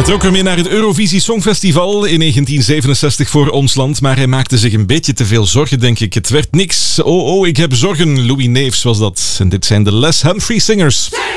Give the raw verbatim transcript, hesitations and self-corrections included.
trok ermee naar het Eurovisie Songfestival in negentien zevenenzestig voor ons land, maar hij maakte zich een beetje te veel zorgen, denk ik. Het werd niks. Oh, oh, ik heb zorgen. Louis Neefs was dat. En dit zijn de Les Humphrey Singers.